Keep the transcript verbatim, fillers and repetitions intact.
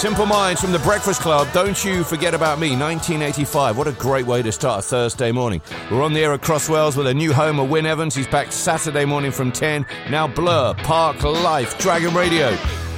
Simple Minds from the Breakfast Club. Don't You Forget About Me, nineteen eighty-five. What a great way to start a Thursday morning. We're on the air at Crosswells with a new home of Wyn Evans. He's back Saturday morning from ten. Now Blur, Park Life, Dragon Radio.